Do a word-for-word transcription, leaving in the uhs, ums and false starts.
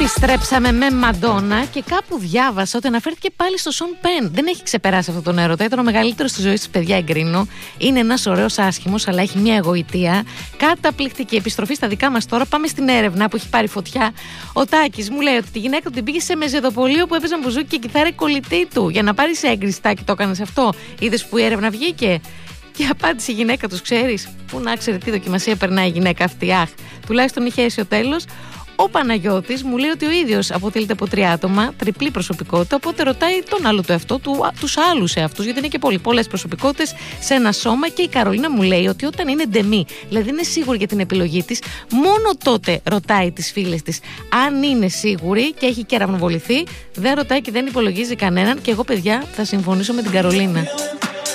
Επιστρέψαμε με Μαντόνα και κάπου διάβασα ότι αναφέρθηκε πάλι στο Σον Πεν. Δεν έχει ξεπεράσει αυτό τον έρωτα. Ήταν ο μεγαλύτερο στη ζωή τη, παιδιά, εγκρίνω. Είναι ένα ωραίο άσχημο, αλλά έχει μια εγωιτεία καταπληκτική. Επιστροφή στα δικά μα τώρα. Πάμε στην έρευνα που έχει πάρει φωτιά. Ο Τάκης μου λέει ότι τη γυναίκα του την πήγε σε μεζεδοπολείο που έπαιζαν μπουζούκι και κιθάρα η κολλητή του. Για να πάρει έγκριση, Τάκη, το έκανε αυτό. Είδες που η έρευνα βγήκε. Και απάντησε η γυναίκα του, ξέρεις. Πού να ξέρει τι δοκιμασία περνάει η γυναίκα αυτή. Αχ, τουλάχιστον είχε αίσιο τέλος. Ο Παναγιώτης μου λέει ότι ο ίδιος αποτελείται από τρία άτομα, τριπλή προσωπικότητα, οπότε ρωτάει τον άλλο το εαυτό του, τους άλλους εαυτούς, γιατί είναι και πολύ, πολλές προσωπικότητες σε ένα σώμα. Και η Καρολίνα μου λέει ότι όταν είναι ντεμή, δηλαδή είναι σίγουρη για την επιλογή της, μόνο τότε ρωτάει τις φίλες της αν είναι σίγουρη και έχει κεραυνοβοληθεί. Δεν ρωτάει και δεν υπολογίζει κανέναν. Και εγώ, παιδιά, θα συμφωνήσω με την Καρολίνα.